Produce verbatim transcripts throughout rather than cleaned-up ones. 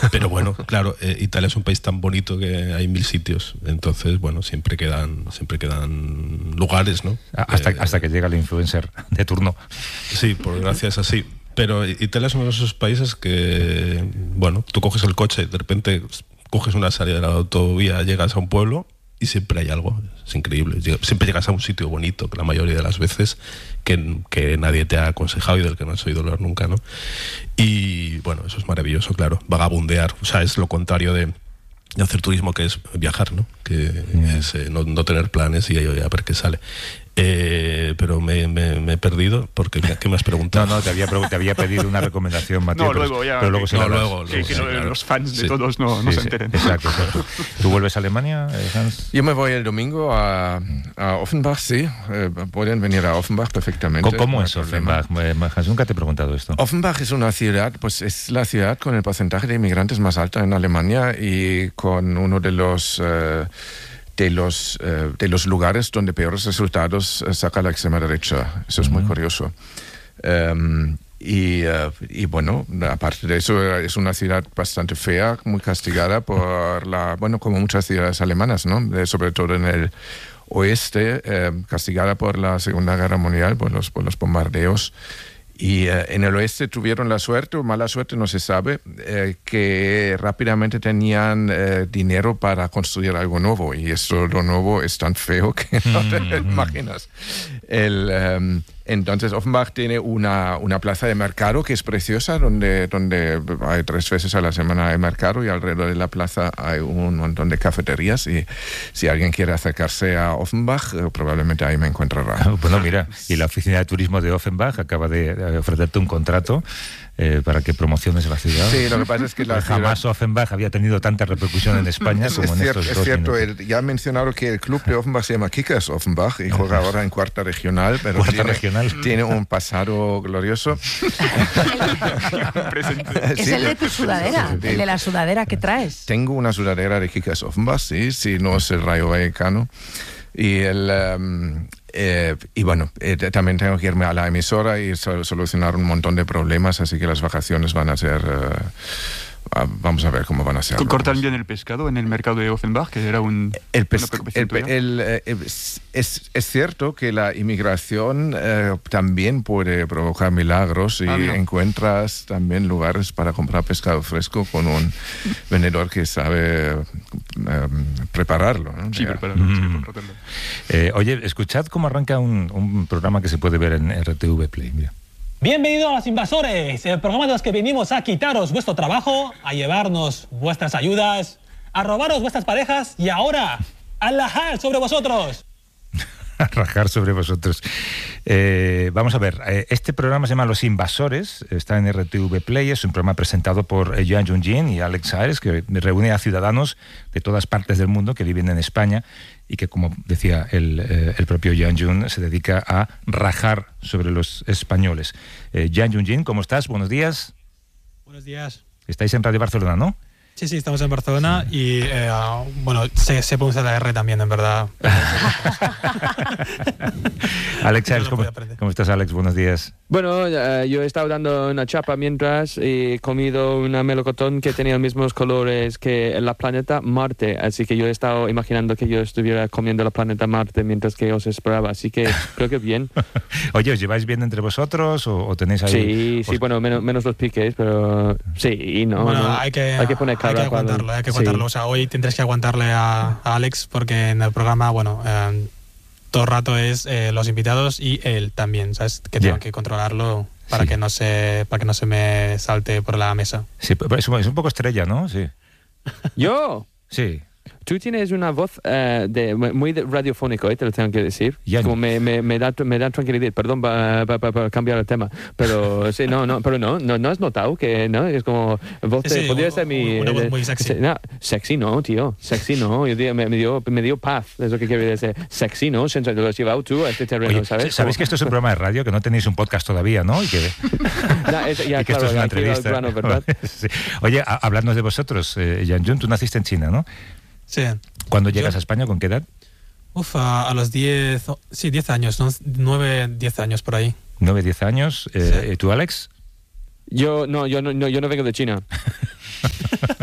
Pero bueno, claro, eh, Italia es un país tan bonito que hay mil sitios. Entonces, bueno, siempre quedan siempre quedan lugares, ¿no? Hasta, eh, hasta que llega el influencer de turno. Sí, por desgracia es así. Pero Italia es uno de esos países que, bueno, tú coges el coche, de repente coges una salida de la autovía, llegas a un pueblo y siempre hay algo. Es increíble. Siempre llegas a un sitio bonito, que la mayoría de las veces que, que nadie te ha aconsejado y del que no has oído hablar nunca, ¿no? Y bueno, eso es maravilloso, claro. Vagabundear, o sea, es lo contrario de, de hacer turismo, que es viajar, ¿no? Que mm. es eh, no, no tener planes y a ver qué sale. Eh, pero me, me, me he perdido porque ¿qué me has preguntado? No, no, te había, te había pedido una recomendación, Mateo. No, luego ya. Pero luego se no, la luego, que, luego, que sí, no, claro. Los fans de sí. todos no, no sí, se sí, enteren. Exacto, exacto. ¿Tú vuelves a Alemania, Hans? Yo me voy el domingo a, a Offenbach, sí. Eh, pueden venir a Offenbach perfectamente. ¿Cómo no es Offenbach? Offenbach? Hans, nunca te he preguntado esto. Offenbach es una ciudad, pues es la ciudad con el porcentaje de inmigrantes más alto en Alemania y con uno de los... Uh, de los, eh, de los lugares donde peores resultados eh, saca la extrema derecha. Eso es muy curioso. Um, y, uh, y bueno, aparte de eso, es una ciudad bastante fea, muy castigada por la... Bueno, como muchas ciudades alemanas, ¿no? Eh, sobre todo en el oeste, eh, castigada por la Segunda Guerra Mundial, por los, por los bombardeos. Y eh, en el oeste tuvieron la suerte, o mala suerte, no se sabe, eh, que rápidamente tenían eh, dinero para construir algo nuevo. Y eso, lo nuevo, es tan feo que no te lo imaginas. El, um, entonces, Offenbach tiene una, una plaza de mercado que es preciosa, donde, donde hay tres veces a la semana hay mercado y alrededor de la plaza hay un montón de cafeterías. Y si alguien quiere acercarse a Offenbach, eh, probablemente ahí me encontrará. Bueno, mira, y la oficina de turismo de Offenbach acaba de ofrecerte un contrato eh, para que promociones la ciudad. Sí, lo que pasa es que la ciudad... Jamás Offenbach había tenido tanta repercusión en España es, como es en cierto, estos es dos cierto. minutos. El, ya he mencionado que el club de Offenbach se llama Kickers Offenbach y juega ahora en cuarta regional, pero ¿Cuarta tiene, regional? tiene un pasado glorioso. Es el de tu sudadera, Sí, sí, sí. el de la sudadera que traes. Tengo una sudadera de Kickers Offenbach, sí, sí, no es el Rayo Vallecano. Y el... Um, Eh, y bueno, eh, también tengo que irme a la emisora y sol- solucionar un montón de problemas, así que las vacaciones van a ser... Uh, vamos a ver cómo van a ser. ¿Cortan bien el pescado en el mercado de Offenbach? Que era un, el pes- una preocupación el, tuya. el, eh, es, es, es cierto que la inmigración eh, también puede provocar milagros y Ah, mira. encuentras también lugares para comprar pescado fresco con un vendedor que sabe eh, prepararlo, ¿no? Sí, Ya. prepararlo, sí, Mm. contratarlo. Eh, oye, escuchad cómo arranca un, un programa que se puede ver en R T V Play. Mira. Bienvenidos a Los Invasores, el programa de los que venimos a quitaros vuestro trabajo, a llevarnos vuestras ayudas, a robaros vuestras parejas y ahora a lajar sobre vosotros. A rajar sobre vosotros. Eh, vamos a ver, eh, este programa se llama Los Invasores, está en R T V Play, es un programa presentado por eh, Joan Jungin y Alex Ares, que reúne a ciudadanos de todas partes del mundo que viven en España y que, como decía el, eh, el propio Joan Jungin, se dedica a rajar sobre los españoles. Eh, Joan Jungin, ¿cómo estás? Buenos días. Buenos días. Estáis en Radio Barcelona, ¿no? Sí, sí, estamos en Barcelona y, eh, bueno, se, se pronuncia la R también, en verdad. Alex Ares, No lo ¿cómo, podía aprender. ¿cómo estás, Alex? Buenos días. Bueno, eh, yo he estado dando una chapa mientras y he comido una melocotón que tenía los mismos colores que la planeta Marte, así que yo he estado imaginando que yo estuviera comiendo la planeta Marte mientras que os esperaba, así que creo que bien. Oye, ¿os lleváis bien entre vosotros o, o tenéis ahí...? Sí, sí, os- bueno, menos, menos los piques, pero sí, y no, bueno, no. hay que, hay que poner cara hay que cuando- aguantarlo, hay que sí. aguantarlo. O sea, hoy tendréis que aguantarle a, a Alex porque en el programa, bueno, eh, todo el rato es eh, los invitados y él también, ¿sabes? Que tengo Ya. que controlarlo para Sí. que no se para que no se me salte por la mesa. Sí, pero es, un- es un poco estrella, ¿no? Sí. Yo, Sí. tú tienes una voz eh, de, muy de- radiofónico, ¿eh? Te lo tengo que decir. Ya. Como me, me, me, da, me da tranquilidad. Perdón para pa, pa, pa cambiar el tema. Pero sí, no, no, pero no, no, no has notado que no es como voz de, Sí, sí, podría u- ser mi una voz eh, muy sexy. se- no, sexy no, tío. Sexy no. Yo diría, me, me dio me dio paz. Es lo que quiero decir. Sexy no. Siento que lo has llevado tú a este terreno, Oye, ¿sabes? ¿sabéis Como- que esto es un programa de radio, que no tenéis un podcast todavía, ¿no? Y que, No, es- ya, y que esto claro, es una hay que ir al entrevista. grano, ¿verdad? Sí. Oye, a- hablando de vosotros, eh, Jan Jun, tú naciste en China, ¿no? Sí. ¿Cuándo llegas Yo- a España? ¿Con qué edad? Uf, a, a los diez, sí, diez años, ¿no? nueve, diez años por ahí. Nueve, diez años. Eh, ¿y ¿Tú, Alex? Yo no, yo no, no, yo no vengo de China.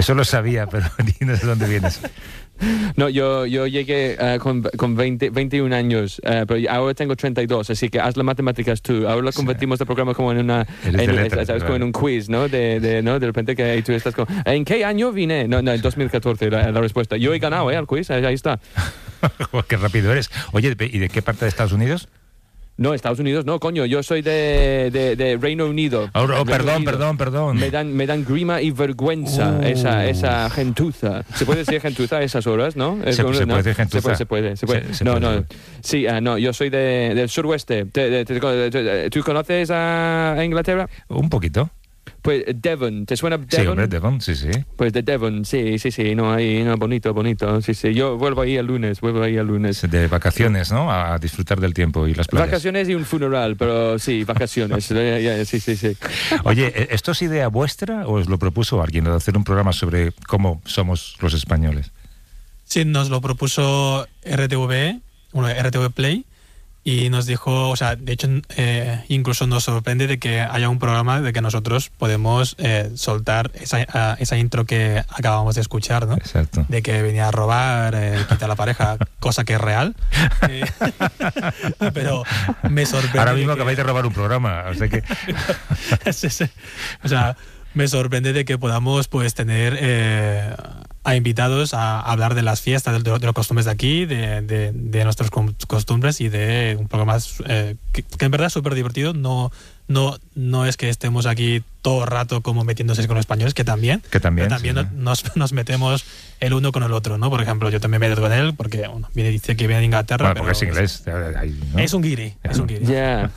Eso lo sabía, pero no sé de dónde vienes. No, yo, yo llegué uh, con, con veinte, veintiún años, uh, pero ahora tengo treinta y dos, así que haz las matemáticas tú. Ahora lo convertimos sí. el programa como en una, en, letras, ¿sabes? Como en un quiz, ¿no? De, de, ¿no? de repente que tú estás como, ¿en qué año vine? No, no, en dos mil catorce la, la respuesta. Yo he ganado, ¿eh? Al quiz, ahí está. Qué rápido eres. Oye, ¿y de qué parte de Estados Unidos? No, Estados Unidos no, coño, yo soy de, de, de Reino Unido. Oh, oh, Reino perdón, Unido. perdón, perdón. Me dan, me dan grima y vergüenza uh. esa, esa gentuza. ¿Se puede decir gentuza a esas horas, no? Se, se no, puede decir gentuza. Se puede, se puede. Se puede. Se, se no, puede. no. Sí, uh, no, yo soy de, del suroeste. ¿Te, te, te, te, ¿Tú conoces a Inglaterra? Un poquito. Pues Devon, ¿te suena Devon? Sí, hombre, Devon, sí, sí. Pues de Devon, sí, sí, sí, no, ahí, no, bonito, bonito, sí, sí. Yo vuelvo ahí el lunes, vuelvo ahí el lunes. De vacaciones, ¿no? A disfrutar del tiempo y las playas. Vacaciones y un funeral, pero sí, vacaciones, sí, sí, sí. Oye, ¿esto es idea vuestra o os lo propuso alguien de hacer un programa sobre cómo somos los españoles? Sí, nos lo propuso R T V E, bueno, R T V Play, y nos dijo, o sea, de hecho, eh, incluso nos sorprende de que haya un programa de que nosotros podemos eh, soltar esa, uh, esa intro que acabamos de escuchar, ¿no? Exacto. De que venía a robar, eh, quitar a la pareja, cosa que es real. Eh, pero me sorprende. Ahora mismo de que... acabáis de robar un programa, o sea que... sí, sí. O sea, me sorprende de que podamos, pues, tener... Eh, a invitados a hablar de las fiestas, de, de, de los costumbres de aquí, de, de, de nuestras costumbres y de un programa eh, que, que en verdad es súper divertido. No, no, no es que estemos aquí todo el rato como metiéndose con los españoles, que también, que también, también sí, nos, sí. nos metemos el uno con el otro, ¿no? Por ejemplo, yo también me meto con él porque bueno, viene, dice que viene de Inglaterra. Bueno, porque pero es inglés. Ahí, ¿no? Es un guiri, yeah. es un guiri. Yeah.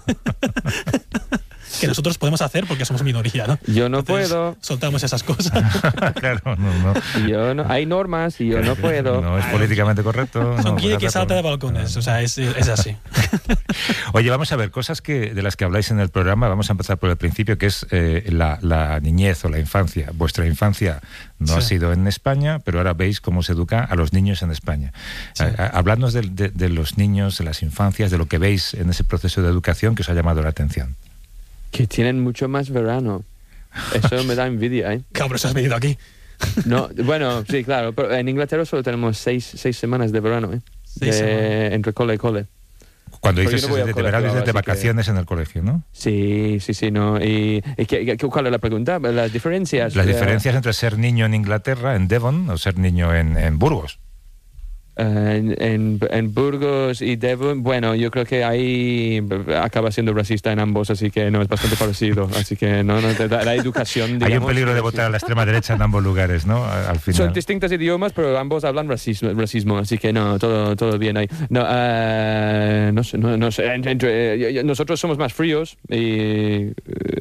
Que nosotros podemos hacer porque somos minoría, ¿no? Yo no Entonces, puedo. Soltamos esas cosas. Claro, no, no. Yo no. Hay normas y yo no puedo. No es políticamente correcto. Son no, guiri que salta de balcones, o sea, es, es así. Oye, vamos a ver, cosas que de las que habláis en el programa, vamos a empezar por el principio, que es eh, la, la niñez o la infancia. Vuestra infancia no sí. ha sido en España, pero ahora veis cómo se educa a los niños en España. Sí. Habladnos de, de, de los niños, de las infancias, de lo que veis en ese proceso de educación que os ha llamado la atención. Que tienen mucho más verano. Eso me da envidia, ¿eh? Claro, pero eso has venido aquí. No, bueno, sí, claro. Pero en Inglaterra solo tenemos seis, seis semanas de verano, ¿eh? Seis de, semanas. Entre cole y cole. Cuando dices no de, de verano, dices de vacaciones que... en el colegio, ¿no? Sí, sí, sí, no. ¿Y, y qué, cuál es la pregunta? ¿Las diferencias? Las diferencias entre ser niño en Inglaterra, en Devon, o ser niño en, en Burgos. Uh, en, en, en Burgos y Devon, bueno, yo creo que ahí acaba siendo racista en ambos, así que no, es bastante parecido. Así que no, no la, la educación, digamos, hay un peligro de votar a la extrema derecha en ambos lugares, ¿no? Al final. Son distintos idiomas, pero ambos hablan racismo, racismo así que no, todo, todo bien ahí. No, uh, no sé, no, no sé. Entre, nosotros somos más fríos y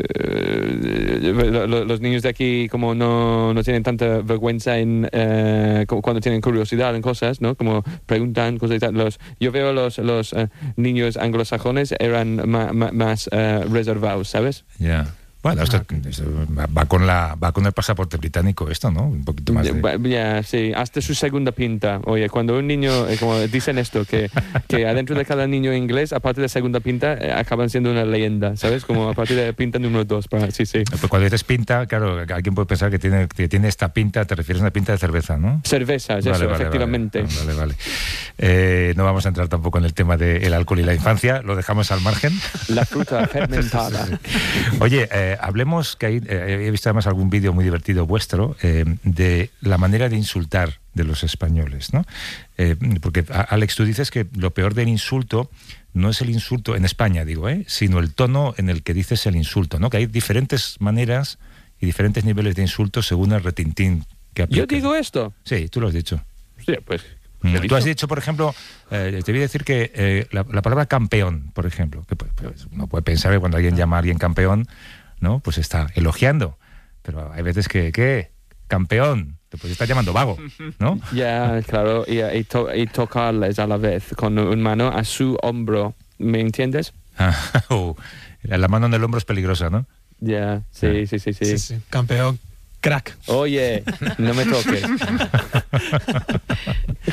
uh, los niños de aquí como no, no tienen tanta vergüenza en uh, cuando tienen curiosidad en cosas, ¿no? Como preguntan cosas y tal. Los, yo veo los, los uh, niños anglosajones eran ma, ma, más uh, reservados, ¿sabes? Ya. Yeah. Bueno, esto, esto va con la va con el pasaporte británico esto, ¿no? Un poquito más de... Ya, yeah, sí, hasta su segunda pinta. Oye, cuando un niño, eh, como dicen esto, que, que adentro de cada niño inglés, aparte de segunda pinta, eh, acaban siendo una leyenda, ¿sabes? Como a partir de pinta número dos, para, sí, sí. Pues cuando dices pinta, claro, alguien puede pensar que tiene, que tiene esta pinta, te refieres a una pinta de cerveza, ¿no? Cerveza, es vale, eso, vale, efectivamente. Vale, vale. vale. Eh, no vamos a entrar tampoco en el tema del alcohol y la infancia, lo dejamos al margen. La fruta fermentada. Sí, sí, sí. Oye, eh, hablemos que hay, eh, he visto además algún vídeo muy divertido vuestro eh, de la manera de insultar de los españoles, ¿no? Eh, porque, Alex, tú dices que lo peor del insulto no es el insulto, en España digo, ¿eh? sino el tono en el que dices el insulto, ¿no? Que hay diferentes maneras y diferentes niveles de insulto según el retintín que aplicas. ¿Yo digo esto? Sí, tú lo has dicho. Sí, pues... Tú has dicho, por ejemplo, eh, te voy a decir que eh, la, la palabra campeón, por ejemplo, que pues, uno puede pensar que cuando alguien llama a alguien campeón, ¿no? Pues está elogiando, pero hay veces que, ¿qué? Campeón, te puedes estar llamando vago, ¿no? Ya, claro, y, y, to, y tocarles a la vez con una mano a su hombro, ¿me entiendes? uh, la mano en el hombro es peligrosa, ¿no? Ya, sí, sí, sí, sí, sí, sí. Campeón, crack. Oye, no me toques.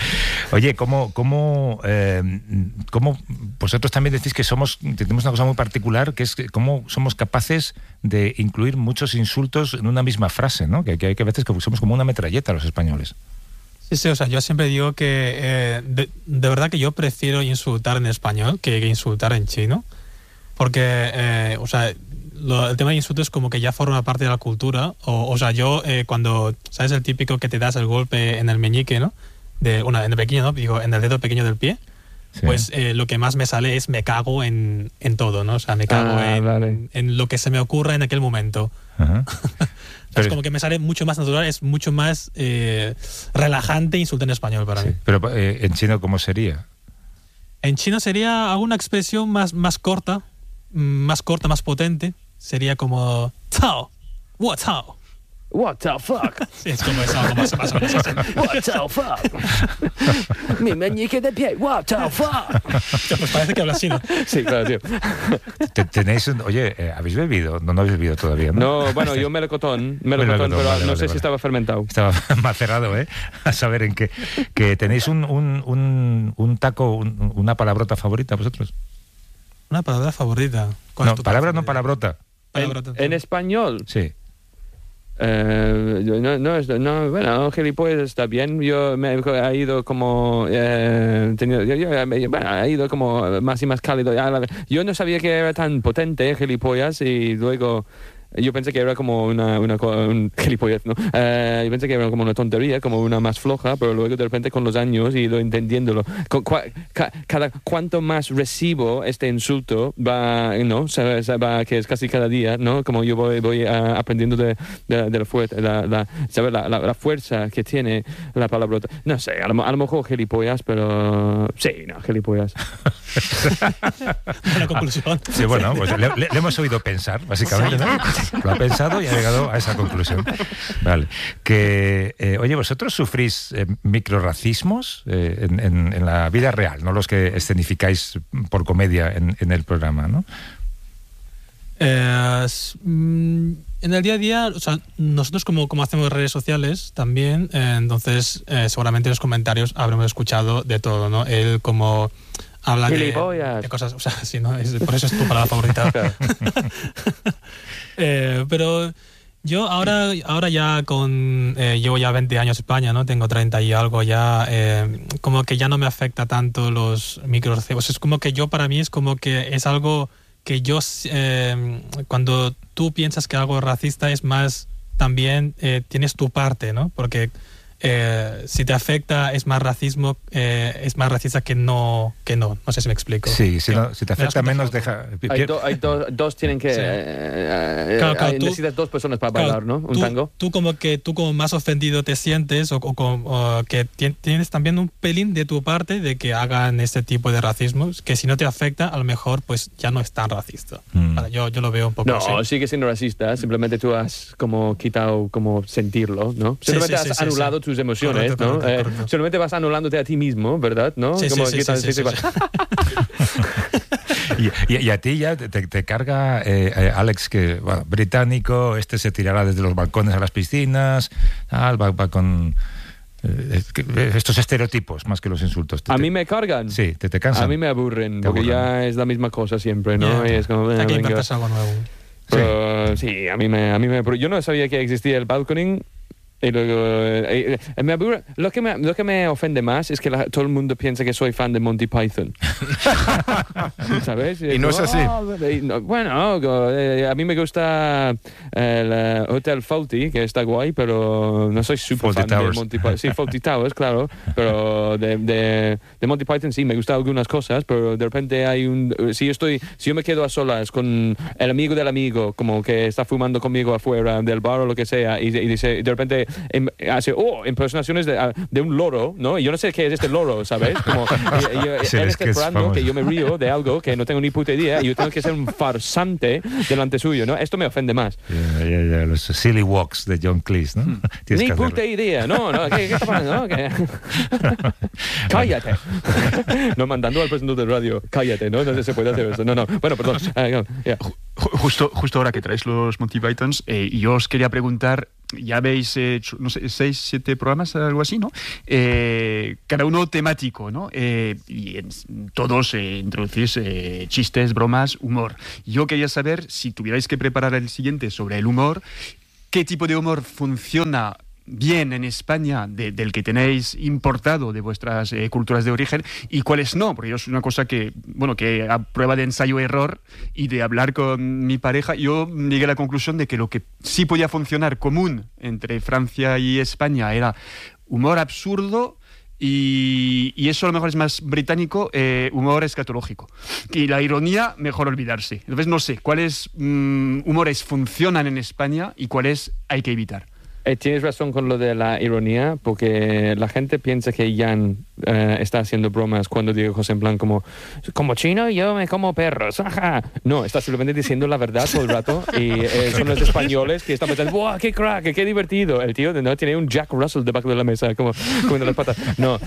Oye, ¿cómo, cómo, eh, cómo vosotros también decís que somos, tenemos una cosa muy particular, que es que cómo somos capaces de incluir muchos insultos en una misma frase, ¿no? Que, que hay que veces que somos como una metralleta los españoles. Sí, sí, o sea, yo siempre digo que eh, de, de verdad que yo prefiero insultar en español que, que insultar en chino, porque, eh, o sea, lo, el tema de insultos es como que ya forma parte de la cultura, o, o sea, yo eh, cuando, ¿sabes? El típico que te das el golpe en el meñique, ¿no? De, una, en el pequeño, ¿no? Digo, en el dedo pequeño del pie, sí. Pues eh, lo que más me sale es me cago en, en todo, ¿no? O sea, me cago ah, en, vale. en lo que se me ocurra en aquel momento. Ajá. Es como que me sale mucho más natural, es mucho más eh, relajante insultar en español para sí. mí. Pero eh, en chino, ¿cómo sería? En chino sería alguna expresión más, más corta, más corta, más potente. Sería como Tao, what Tao. What the fuck? Sí, es como eso, como más, más o menos así. What the fuck? Mi meñique de pie, what the fuck? Pues parece que habla así, ¿no? Sí, claro, tío. Tenéis, un, oye, eh, ¿habéis bebido? No, no habéis bebido todavía, ¿no? No, bueno, yo melocotón, melocotón, pero vale, no vale, sé vale. si estaba fermentado. Estaba macerado, ¿eh? A saber en qué. Que tenéis un, un, un, un taco, un, una palabrota favorita vosotros. Una palabra favorita. ¿Cuál No, es tu palabra favorita? no palabrota. Palabrota. En, en español, Sí. eh, yo no, no, es- no, bueno, gilipollas está bien. Yo me he ido como, eh, tenido, yo, yo, eh, bueno, he ido como más y más cálido. Ya, la- Yo no sabía que era tan potente gilipollas y luego yo pensé que era como una, una co- un gilipollas, ¿no? Eh, yo pensé que era como una tontería, como una más floja, pero luego de repente con los años he ido entendiéndolo. Con cua- ca- cada cuanto más recibo este insulto va, ¿no? Se- se va, que es casi cada día, ¿no? Como yo voy, voy ah, aprendiendo de, de, de la, fuerza, la, la, ¿sabes? La, la, la fuerza que tiene la palabrota. No sé, a lo, a lo mejor gilipollas, pero sí, no, gilipollas. Buena conclusión. Sí, bueno, pues le, le- le hemos oído pensar, básicamente, ¿no? Lo ha pensado y ha llegado a esa conclusión. Vale. Que, eh, oye, ¿vosotros sufrís eh, microracismos eh, en, en, en la vida real, no los que escenificáis por comedia en, en el programa, ¿no? Eh, s- mm, en el día a día, o sea, nosotros como, como hacemos redes sociales también, eh, entonces eh, seguramente en los comentarios habremos escuchado de todo, ¿no? Él como habla de, Gilipollas. de cosas, o sea, sí, ¿no? Es- por eso es tu palabra favorita. Eh, pero yo ahora, ahora ya con, eh, llevo ya veinte años en España, ¿no? Tengo treinta y algo ya, eh, como que ya no me afecta tanto los microracismos. Es como que yo, para mí, es como que es algo que yo, eh, cuando tú piensas que algo es racista, es más, también eh, tienes tu parte, ¿no? Porque eh, si te afecta es más racismo, eh, es más racista que no, que no. No sé si me explico. Sí, si, Yo- no, si te ¿me das afecta cuenta? menos, deja... Hay, do- hay do- dos tienen que... Sí. eh, eh, Claro, claro, hay- tú- necesitas dos personas para Claro, bailar, ¿no? Un tú, tango. Tú como que tú como más ofendido te sientes o, o como, o que tien- tienes también un pelín de tu parte de que hagan este tipo de racismo, que si no te afecta, a lo mejor pues ya no es tan racista. Mm. Vale, yo, yo lo veo un poco No, así. sigue siendo racista, simplemente tú has como quitado como sentirlo, ¿no? Sí, Simplemente sí, sí, has sí, anulado sí. tus emociones, Correcto, ¿no? correcto, Eh, correcto. Simplemente vas anulándote a ti mismo, ¿verdad? ¿No? Sí, sí, Como sí, quitas- sí, sí, sí, sí, sí. Y, y- y a ti ya te, te- te carga, eh, eh, Alex, que bueno, británico, este se tirará desde los balcones a las piscinas, tal, va, va con eh, es que, eh, estos estereotipos más que los insultos. Te- A te- mí me cargan. Sí, te, te cansan. A mí me aburren, Te porque aburren. ya es la misma cosa siempre, ¿no? Yeah. Y es como, Hay eh, que venga. inventarse algo nuevo. Pero, sí, a mí me, a mí me aburre. Yo no sabía que existía el balconing. Y luego, eh, eh, me aburre. Lo que me, lo que me ofende más es que la- todo el mundo piensa que soy fan de Monty Python. ¿Sabes? Y no es así. "Oh", y no- bueno, eh, a mí me gusta el eh, Hotel Fawlty, que está guay, pero no soy súper Fawlty fan de Towers. Monty Python. Sí, Fawlty Towers, claro. Pero de, de, de Monty Python sí, me gustan algunas cosas, pero de repente hay un... Si yo, estoy, si yo me quedo a solas con el amigo del amigo, como que está fumando conmigo afuera del bar o lo que sea, y, y dice, de repente em- hace, oh, impersonaciones de, de un loro, ¿no? Y yo no sé qué es este loro, ¿sabes? Como, y- y- y- Sí, él es está que es esperando famoso. que yo me río de algo que no tengo ni puta idea y yo tengo que ser un farsante delante suyo, ¿no? Esto me ofende más. Ya, ya, ya, los silly walks de John Cleese, ¿no? Tienes Ni que hacerlo. puta idea, no, no, ¿qué, qué está pasando? ¿No? ¿Qué? Cállate. No, mandando al presentador de radio, cállate, ¿no? No se puede hacer eso. No, no, bueno, perdón. Ah, no, ya. Ju- Justo, justo ahora que traéis los Monty Pythons, eh, yo os quería preguntar ya habéis hecho, no sé, seis, siete programas, algo así, ¿no? Eh, cada uno temático, ¿no? Eh, y en todos eh, introducís eh, chistes, bromas, humor. Yo quería saber, si tuvierais que preparar el siguiente sobre el humor, ¿qué tipo de humor funciona bien en España de, del que tenéis importado de vuestras eh, culturas de origen y cuáles no? Porque yo es una cosa que, bueno, que a prueba de ensayo-error y de hablar con mi pareja, yo llegué a la conclusión de que lo que sí podía funcionar común entre Francia y España era humor absurdo y, y eso a lo mejor es más británico, eh, humor escatológico. Y la ironía, mejor olvidarse. Entonces no sé, ¿cuáles mm, humores funcionan en España y cuáles hay que evitar? Eh, tienes razón con lo de la ironía, porque la gente piensa que Jan eh, está haciendo bromas cuando digo cosas en plan como, como chino yo me como perros. Ajá. No, está simplemente diciendo la verdad todo el rato y eh, son los españoles que están pensando, ¡buah, qué crack, qué divertido! El tío no tiene un Jack Russell debajo de la mesa como comiendo las patas. No,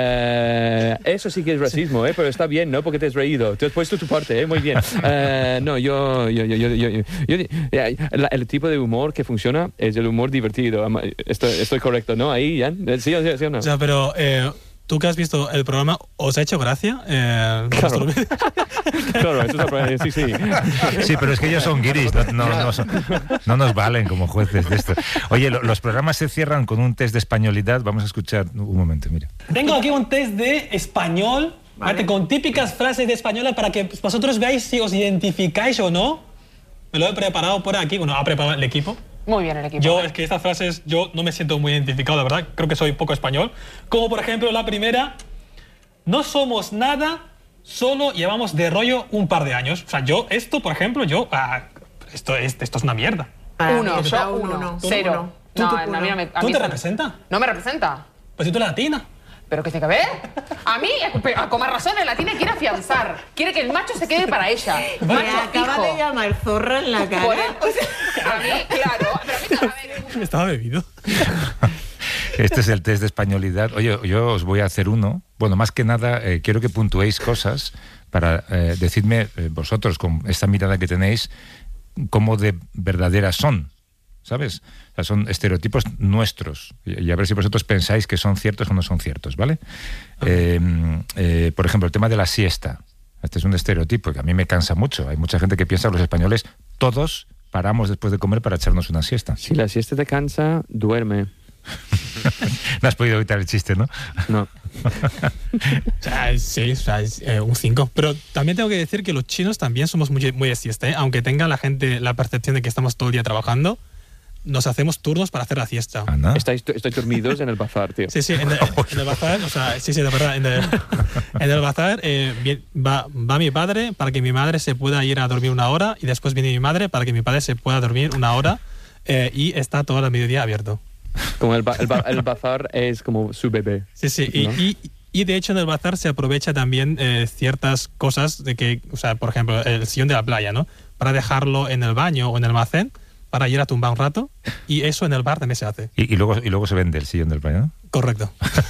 eh, eso sí que es racismo, ¿eh? Pero está bien, ¿no? Porque te has reído, te has puesto tu parte, ¿eh? Muy bien. Eh, no, yo, yo, yo, yo, yo, yo, yo, yo el, el tipo de humor que funciona es el humor divertido. Estoy, estoy correcto, ¿no? Ahí, Jan. ¿Sí, sí, sí o no? O sea, pero eh, tú que has visto el programa, ¿os ha hecho gracia? Eh, claro. Claro, eso es la, sí, sí. Sí, pero es que ellos son guiris, no, no, no, son, no nos valen como jueces de esto. Oye, lo, los programas se cierran con un test de españolidad. Vamos a escuchar un momento, mira. Tengo aquí un test de español, vale, con típicas frases de española para que vosotros veáis si os identificáis o no. Me lo he preparado por aquí, bueno, ha preparado el equipo. Muy bien el equipo. Yo, es que estas frases, yo no me siento muy identificado, la verdad. Creo que soy poco español. Como, por ejemplo, la primera. No somos nada, solo llevamos de rollo un par de años. O sea, yo, esto, por ejemplo, yo... Ah, esto, es, esto es una mierda. Uno, yo uno, uno. Cero. ¿Tú, no, tú, a mí no me, a ¿tú mí te no- representa? No me representa. Pues si tú eres latina. ¿Pero qué tiene que ver? A mí, a- con más razón, la latina quiere afianzar. Quiere que el macho se quede para ella. Me Macho acaba fijo. de llamar zorra en la cara. Por el- o sea, a mí, claro. Pero a mí, a ver, Estaba bebido. Este es el test de españolidad. Oye, yo os voy a hacer uno. Bueno, más que nada, eh, quiero que puntuéis cosas para eh, decidme eh, vosotros, con esta mirada que tenéis, cómo de verdaderas son, ¿sabes? O sea, son estereotipos nuestros. Y, y a ver si vosotros pensáis que son ciertos o no son ciertos, ¿vale? Eh, eh, por ejemplo, el tema de la siesta. Este es un estereotipo que a mí me cansa mucho. Hay mucha gente que piensa que los españoles todos paramos después de comer para echarnos una siesta. Si la siesta te cansa, duerme. No has podido evitar el chiste, ¿no? No. O sea, sí, o sea, es eh, un cinco. Pero también tengo que decir que los chinos también somos muy, muy de siesta, ¿eh? Aunque tenga la gente la percepción de que estamos todo el día trabajando, nos hacemos turnos para hacer la siesta. Anda. Estáis, estáis dormidos en el bazar, tío. Sí, sí, en el, en el bazar, o sea, sí, sí, de verdad, en el, en el bazar eh, bien- va, va mi padre para que mi madre se pueda ir a dormir una hora y después viene mi madre para que mi padre se pueda dormir una hora eh, y está todo el mediodía abierto. Como el, ba- el, ba- el bazar es como su bebé. Sí, sí, y, ¿No? y, y de hecho en el bazar se aprovecha también eh, ciertas cosas de que, o sea, por ejemplo, el sillón de la playa, ¿no? Para dejarlo en el baño o en el almacén para ir a tumbar un rato y eso en el bar también se hace. Y, y luego y luego se vende el sillón del baño, ¿no? Correcto.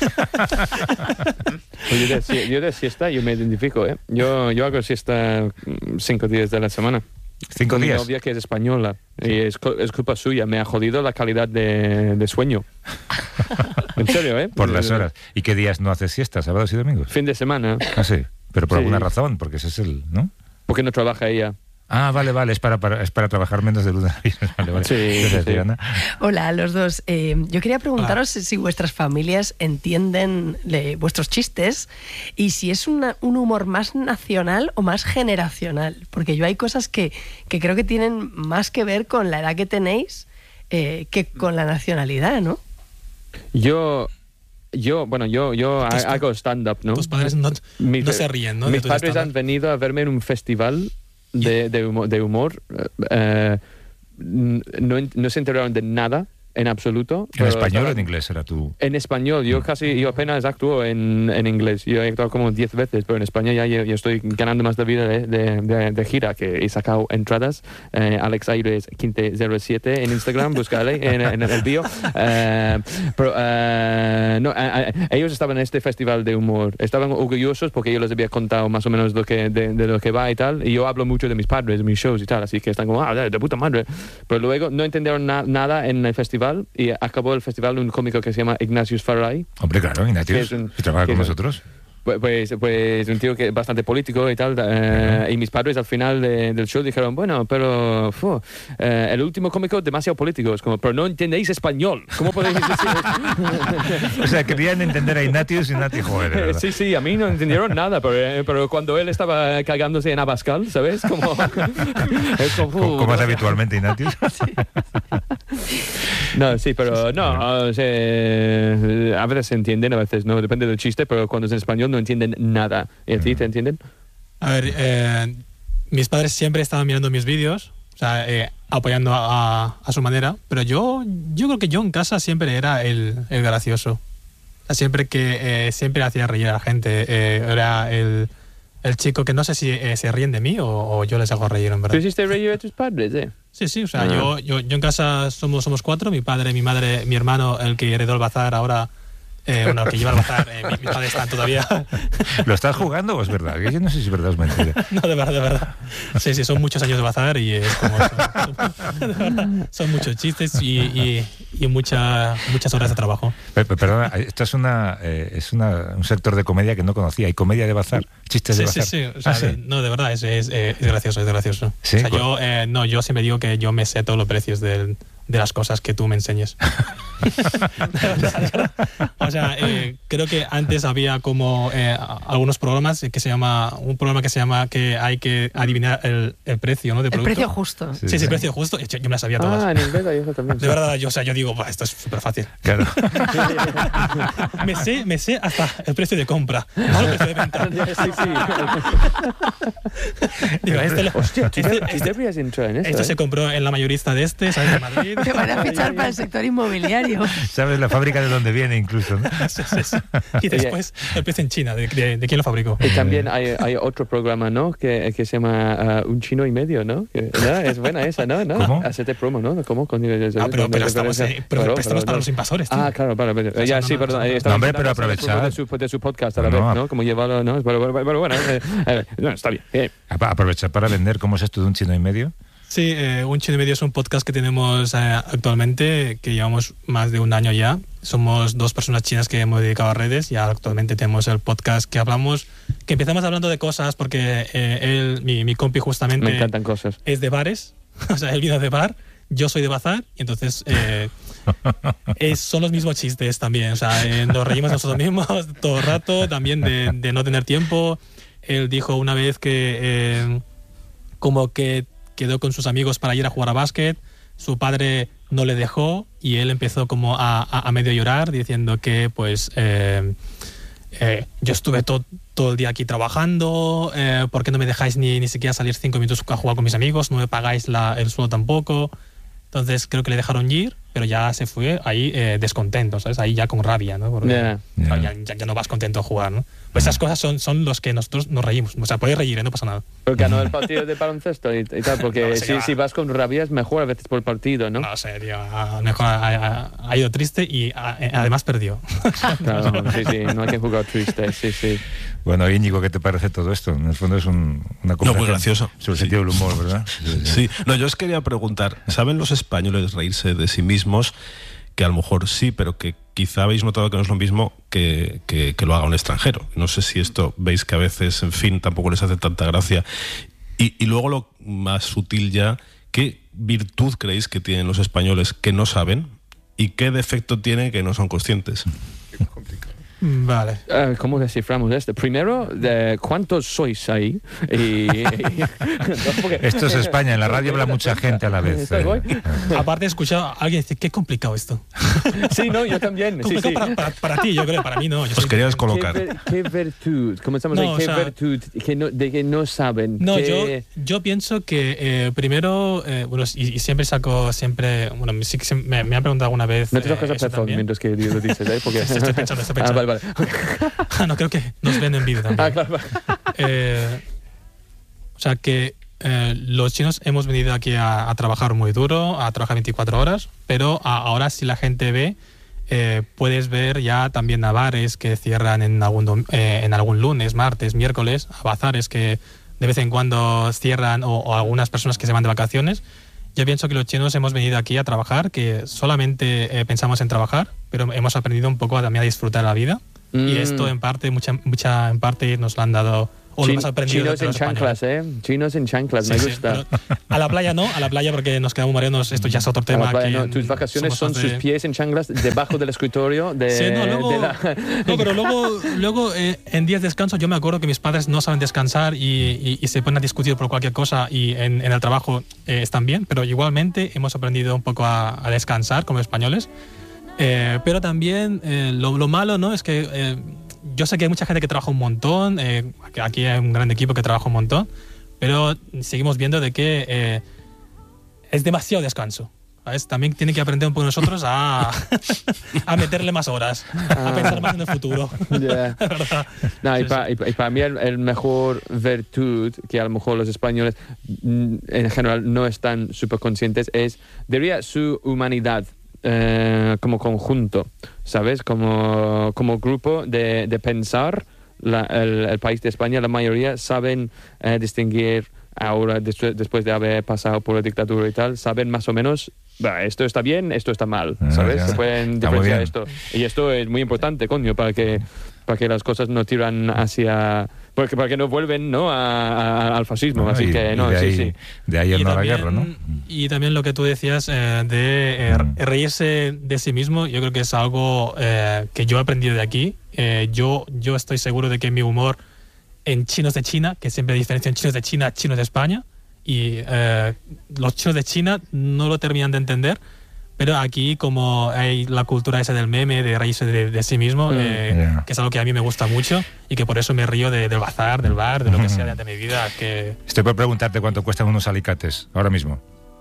Pues yo, de, si- yo de siesta, yo me identifico, ¿eh? Yo, yo hago siesta mm, cinco días de la semana. Cinco Con mi días. novia que es española y es, cu- es culpa suya, me ha jodido la calidad de, de sueño. En serio, ¿eh? Por las horas. ¿Y qué días no haces siesta? ¿Sábados y domingos? Fin de semana, Ah, sí. Pero por Sí. alguna razón, porque ese es el, ¿no? porque no trabaja ella. Ah, vale, vale, es para, para- es para trabajar menos de lunes a viernes. Vale, vale. Sí, Gracias, sí. Diana. Hola a los dos. Eh, yo quería preguntaros si, si vuestras familias entienden le- vuestros chistes y si es una- un humor más nacional o más generacional. Porque yo hay cosas que, que creo que tienen más que ver con la edad que tenéis eh, que con la nacionalidad, ¿no? Yo, yo bueno, yo, yo ha- Tus- hago stand-up, ¿no? Tus padres no, Mis- no se ríen, ¿no? de Mis tus padres stand-up. han venido a verme en un festival de, de humor. De humor eh, n- no, en- no se enteraron de nada en absoluto. ¿En pero español o estaban- en inglés era tu...? En español, yo casi, yo apenas actúo en, en inglés. Yo he actuado como diez veces, pero en español ya, ya, ya estoy ganando más de vida de, de, de- de gira, que he sacado entradas. Eh, Alex Aires quince cero siete en Instagram, búscale en, en el bio. Eh, pero, eh, no, eh, eh, ellos estaban en este festival de humor. Estaban orgullosos porque yo les había contado más o menos lo que, de, de lo que va y tal. Y yo hablo mucho de mis padres, de mis shows y tal, así que están como, ah, de, de puta madre. Pero luego no entendieron na- nada en el festival festival y acabó el festival un cómico que se llama Ignatius Farray. Hombre, claro, Ignatius, que, que trabaja con nosotros. Pues, pues, pues un tío que es bastante político y tal, eh, y mis padres al final de, del show dijeron, bueno, pero fu, eh, el último cómico demasiado político, es como, pero no entendéis español, ¿cómo podéis decir eso? O sea, querían entender a Ignatius y Ignatius, joder. Sí, sí, a mí no entendieron nada, pero, pero cuando él estaba cagándose en Abascal, ¿sabes? Como, es como, como es habitualmente Ignatius. Sí. No, sí, pero no, o sea, a veces se entienden, a veces no, depende del chiste, pero cuando es en español no entienden nada. ¿Y a ti te entienden? A ver, eh, mis padres siempre estaban mirando mis vídeos, o sea, eh, apoyando a, a su manera, pero yo yo creo que yo en casa siempre era el, el gracioso. O sea, siempre que eh, siempre hacía reír a la gente, eh, era el, el chico que no sé si eh, se ríen de mí o, o yo les hago reír, en verdad. ¿Tú hiciste reír a tus padres, eh? Sí, sí, o sea, ah. yo, yo, yo en casa somos, somos cuatro, mi padre, mi madre, mi hermano, el que heredó el bazar ahora, eh, bueno, el que lleva el bazar, eh, mi, mi padre está todavía. ¿Lo estás jugando o es verdad? Yo no sé si es verdad o es mentira. No, de verdad, de verdad. Sí, sí, son muchos años de bazar y es como... Son, de verdad, son muchos chistes y, y, y mucha, muchas horas de trabajo. Perdona, esto es, una, eh, es una, un sector de comedia que no conocía. ¿Hay comedia de bazar? ¿Chistes sí, de bazar? Sí, sí, o sea, ah, ¿sí? No, de verdad, es, es, es gracioso, es gracioso. ¿Sí? O sea, yo, eh, no, yo siempre digo que yo me sé todos los precios del... de las cosas que tú me enseñes. O sea, eh, creo que antes había como eh, algunos programas que se llama, un programa que se llama que hay que adivinar el, el precio, ¿no? De producto. El precio justo. Sí, sí, sí, el precio justo. Yo, yo me las sabía todas. Ah, en inglés hay eso también. De verdad, yo, o sea, yo digo, esto es súper fácil. Claro. me, sé, me sé hasta el precio de compra, no el precio de venta. Sí, sí. Digo, este, Hostia, tú este, este, este, deberías entrar en eso. Esto ¿eh? se compró en la mayorista de este, ¿sabes? De Madrid. Te van a fichar para el sector inmobiliario. ¿Sabes la fábrica de dónde viene incluso? ¿No? Sí, sí, sí. Y después el precio en China, de, de, de quién lo fabricó. Y también hay, hay otro programa, ¿no? Que, que se llama uh, Un Chino y Medio, ¿no? Que, ¿no? Es buena esa, ¿no? ¿no? ¿Cómo? Hacerte promo, ¿no? ¿Cómo? Con, ah, pero, pero estamos, eh, pero, claro, estamos para no. los invasores, tío. Ah, claro, vale, vale. Ya, sí, perdón. No, hombre, pero aprovechar. De su, de su podcast a la no, vez, ¿no? Como llevarlo, ¿no? Pero, pero, pero bueno, eh, eh, no, está bien. bien. Aprovechar para vender, ¿cómo es esto de Un Chino y Medio? Sí, eh, Un Chino y Medio es un podcast que tenemos eh, actualmente, que llevamos más de un año ya. Somos dos personas chinas que hemos dedicado a redes y actualmente tenemos el podcast que hablamos, que empezamos hablando de cosas porque eh, él, mi, mi compi justamente... Me encantan cosas. Es de bares, o sea, él vino de bar, yo soy de bazar y entonces eh, es, son los mismos chistes también. O sea, eh, nos reímos nosotros mismos todo el rato, también de, de no tener tiempo. Él dijo una vez que eh, como que quedó con sus amigos para ir a jugar a básquet, su padre no le dejó y él empezó como a, a, a medio llorar diciendo que pues eh, eh, yo estuve to, todo el día aquí trabajando, eh, ¿por qué no me dejáis ni, ni siquiera salir cinco minutos a jugar con mis amigos? No me pagáis la, el sueldo tampoco. Entonces creo que le dejaron ir, pero ya se fue ahí eh, descontento, ¿sabes? Ahí ya con rabia, ¿no? Porque yeah. Yeah. Ya, ya, ya no vas contento a jugar, ¿no? Pues esas cosas son, son los que nosotros nos reímos. O sea, podéis reír, ¿eh? No pasa nada. Porque ganó el partido de baloncesto y, y tal, porque no, si, si vas con rabia es mejor a veces por el partido, ¿no? No sé, tío, a, mejor ha, ha, ha ido triste y a, además perdió. Claro, sí, sí, no hay que jugar triste, sí, sí. Bueno, Íñigo, ¿qué te parece todo esto? En el fondo es un, una conversación no, muy gracioso. sobre el sí. sentido del humor, ¿verdad? Sí, sí. No, yo os quería preguntar, ¿saben los españoles reírse de sí mismos? Que a lo mejor sí, pero que quizá habéis notado que no es lo mismo que, que, que lo haga un extranjero. No sé si esto veis que a veces, en fin, tampoco les hace tanta gracia. Y, y luego lo más sutil ya, ¿qué virtud creéis que tienen los españoles que no saben? ¿Y qué defecto tienen que no son conscientes? Qué complicado. Vale. Uh, ¿Cómo desciframos esto? Primero, de ¿cuántos sois ahí? Y, y, porque... Esto es España, en la radio habla mucha gente a la vez. Eh. Aparte he escuchado a alguien decir, qué complicado esto. Sí, no, yo también. Complicado sí, para, sí. para, para ti, yo creo, para mí no. Yo Os quería descolocar. ¿Qué, ver, qué virtud? Comenzamos no, ahí, ¿qué o sea, virtud que no, de que no saben? No, que... yo, yo pienso que eh, primero, eh, bueno, y, y siempre saco, siempre, bueno, sí que me, me han preguntado alguna vez. No te toques eh, a pezón mientras que lo dices, ¿eh? Porque... estoy pensando, estoy pensando. Ah, vale, vale. Ah, no, creo que nos ven en vídeo también. Ah, claro. Eh, o sea que eh, los chinos hemos venido aquí a, a trabajar muy duro, a trabajar veinticuatro horas, pero a, ahora si la gente ve, eh, puedes ver ya también a bares que cierran en algún, eh, en algún lunes, martes, miércoles, a bazares que de vez en cuando cierran o, o algunas personas que se van de vacaciones. Yo pienso que los chinos hemos venido aquí a trabajar, que solamente eh, pensamos en trabajar, pero hemos aprendido un poco también a disfrutar la vida. Mm. Y esto en parte, mucha, mucha en parte nos lo han dado, o lo hemos aprendido. Chinos en chanclas, ¿eh? Chinos en chanclas, sí, me gusta. Sí, a la playa no, a la playa porque nos quedamos marenos, esto ya es otro tema. Playa, que no. Tus vacaciones son de... sus pies en chanclas debajo del escritorio de, sí, no, luego, de la... no, pero luego, luego eh, en días de descanso yo me acuerdo que mis padres no saben descansar y, y, y se ponen a discutir por cualquier cosa y en, en el trabajo eh, están bien, pero igualmente hemos aprendido un poco a, a descansar como españoles. Eh, pero también eh, lo, lo malo, ¿no? Es que eh, yo sé que hay mucha gente que trabaja un montón, eh, aquí hay un gran equipo que trabaja un montón, pero seguimos viendo de que eh, es demasiado descanso. ¿Sabes? También tiene que aprender un poco nosotros a, a meterle más horas, ah. a pensar más en el futuro. Yeah. No, y, pa, y, pa, y para mí el, el mejor virtud que a lo mejor los españoles en general no están súper conscientes es, diría, su humanidad. Eh, como conjunto, ¿sabes? Como, como grupo de, de pensar, la, el, el país de España, la mayoría saben eh, distinguir ahora, des, después de haber pasado por la dictadura y tal, saben más o menos, bah, esto está bien, esto está mal, ¿sabes? Ah, Se pueden diferenciar esto. Y esto es muy importante, coño, para que, para que las cosas no tiran hacia... Porque para que no vuelven, ¿no? a, a, al fascismo, no, así y, que no, de ahí, sí, sí. De ahí el no a la guerra, ¿no? Y también lo que tú decías eh, de eh, mm. reírse de sí mismo, yo creo que es algo eh, que yo he aprendido de aquí. Eh, yo, yo estoy seguro de que mi humor en chinos de China, que siempre diferencian chinos de China, chinos de España, y eh, los chinos de China no lo terminan de entender. Pero aquí, como hay la cultura esa del meme, de reírse de, de sí mismo, mm. eh, yeah. que es algo que a mí me gusta mucho y que por eso me río de, del bazar, del bar, de lo que sea de, de mi vida. Que... Estoy por preguntarte cuánto cuestan unos alicates ahora mismo.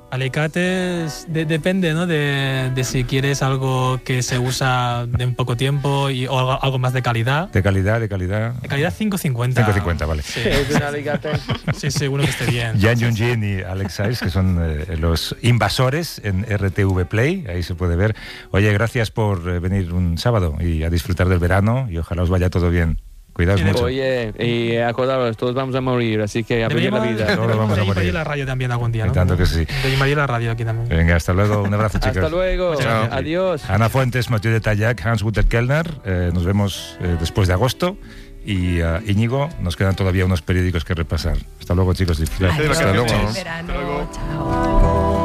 Alicates de, depende, ¿no? De, de si quieres algo que se usa de un poco tiempo y, o algo, algo más de calidad. De calidad, de calidad. De calidad cinco cincuenta. cinco cincuenta, vale. Sí, es un alicate. Sí, sí, uno que esté bien. Yan Junjin y Alex Sayers, que son eh, los invasores en R T V Play, ahí se puede ver. Oye, gracias por eh, venir un sábado y a disfrutar del verano y ojalá os vaya todo bien. Cuidaos mucho. Oye, y acordaros, todos vamos a morir, así que a vivir la vida. Todos vamos a morir. la radio también algún día, ¿no? Y tanto que sí. De María la radio aquí también. Venga, hasta luego. Un abrazo, chicos. Hasta luego. Chao. Adiós. Ana Fuentes, Mathieu de Tallac, Hans-Guter Kellner. Eh, nos vemos eh, después de agosto. Y uh, Íñigo, nos quedan todavía unos periódicos que repasar. Hasta luego, chicos. Adiós. Hasta luego. Hasta luego. Chao.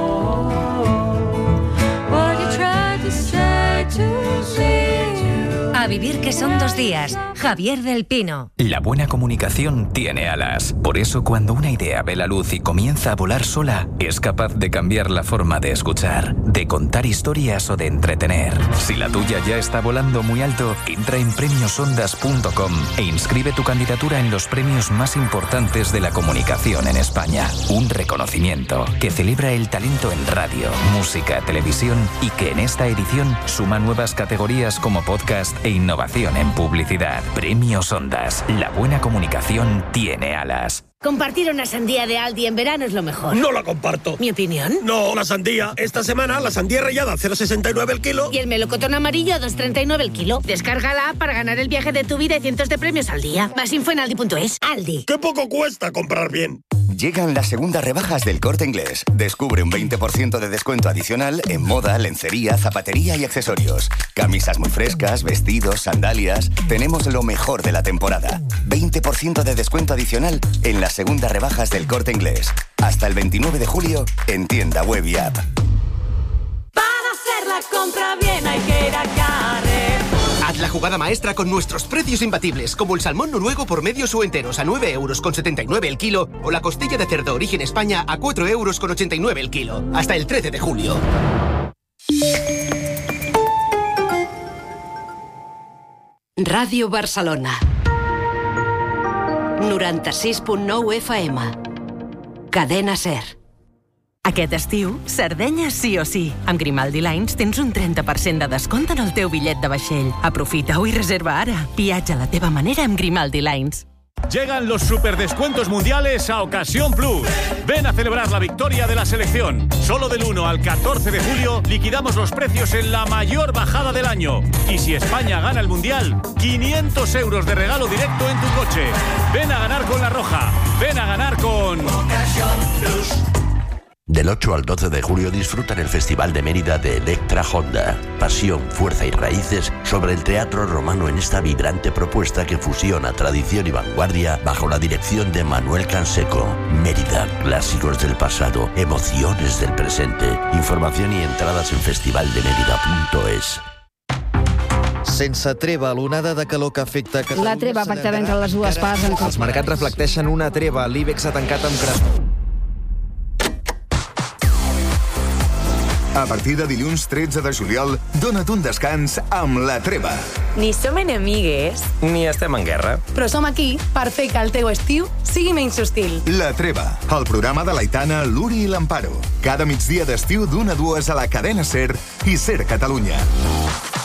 A vivir que son dos días. Javier del Pino. La buena comunicación tiene alas. Por eso cuando una idea ve la luz y comienza a volar sola, es capaz de cambiar la forma de escuchar, de contar historias o de entretener. Si la tuya ya está volando muy alto, entra en premios ondas punto com e inscribe tu candidatura en los premios más importantes de la comunicación en España. Un reconocimiento que celebra el talento en radio, música, televisión y que en esta edición suma nuevas categorías como podcast e innovación en publicidad. Premios Ondas. La buena comunicación tiene alas. Compartir una sandía de Aldi en verano es lo mejor. No la comparto. ¿Mi opinión? No, la sandía. Esta semana la sandía rallada a cero coma sesenta y nueve el kilo. Y el melocotón amarillo a dos coma treinta y nueve el kilo. Descárgala para ganar el viaje de tu vida y cientos de premios al día. Más info en aldi punto es. Aldi. ¡Qué poco cuesta comprar bien! Llegan las segundas rebajas del Corte Inglés. Descubre un veinte por ciento de descuento adicional en moda, lencería, zapatería y accesorios. Camisas muy frescas, vestidos, sandalias. Tenemos lo mejor de la temporada. veinte por ciento de descuento adicional en las segundas rebajas del Corte Inglés. Hasta el veintinueve de julio en tienda web y app. Para hacer la compra bien hay que ir a Carrefour. Haz la jugada maestra con nuestros precios imbatibles, como el salmón noruego por medios o enteros a nueve euros con setenta y nueve el kilo o la costilla de cerdo origen España a cuatro euros con ochenta y nueve el kilo. Hasta el trece de julio. Ràdio Barcelona. noranta-sis punt nou F M. Cadena SER. Aquest estiu, Sardenya sí o sí. Amb Grimaldi Lines tens un trenta per cent de descompte en el teu bitllet de vaixell. Aprofita-ho i reserva ara. Viatja a la teva manera amb Grimaldi Lines. Llegan los superdescuentos mundiales a Ocasión Plus. Ven a celebrar la victoria de la selección. Solo del uno al catorce de julio liquidamos los precios en la mayor bajada del año. Y si España gana el mundial, quinientos euros de regalo directo en tu coche. Ven a ganar con La Roja. Ven a ganar con Ocasión Plus. Del ocho al doce de julio disfruta en el Festival de Mérida de Electra Honda. Pasión, fuerza y raíces sobre el teatro romano en esta vibrante propuesta que fusiona tradición y vanguardia bajo la dirección de Manuel Canseco. Mérida, clásicos del pasado, emociones del presente. Información y entradas en festival de mérida punto es. Sense treva, l'onada de calor que afecta Catalunya... La treva pactada entre les dues parts... Els mercats reflecteixen una treva. L'Ibex ha tancat amb crespó. A partir de dilluns tretze de juliol, dona't un descans amb La Treva. Ni som enemigues, ni estem en guerra, però som aquí per fer que el teu estiu sigui menys hostil. La Treva, el programa de l'Aitana, l'Uri i l'Amparo. Cada migdia d'estiu d'una a dues a la cadena SER i SER Catalunya.